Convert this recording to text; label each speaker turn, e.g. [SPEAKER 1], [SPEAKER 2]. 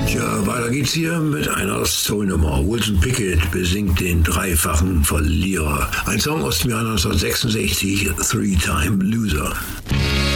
[SPEAKER 1] Ja, weiter geht's hier mit einer Soul-Nummer. Wilson Pickett besingt den dreifachen Verlierer. Ein Song aus dem Jahr 1966, Three-Time Loser.